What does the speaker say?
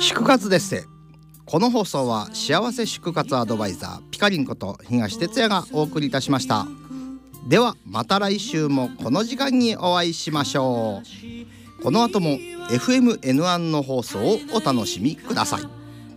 祝活です。この放送は幸せ祝活アドバイザーピカリンこと東哲也がお送りいたしました。ではまた来週もこの時間にお会いしましょう。この後も FMN1 の放送をお楽しみください。